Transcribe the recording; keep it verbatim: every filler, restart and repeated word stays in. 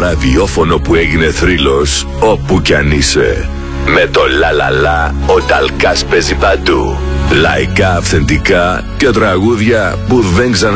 ραδιόφωνο που έγινε θρύλος όπου κι αν είσαι. Με το λαλαλά ο Ταλκάς παίζει παντού. Λαϊκά, αυθεντικά και τραγούδια που δεν ξανα